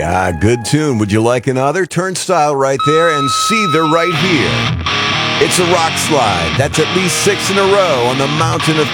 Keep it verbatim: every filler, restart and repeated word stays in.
Yeah, good tune. Would you like another? Turnstile right there, and Seether right here. It's a rock slide. That's at least six in a row on the Mountain of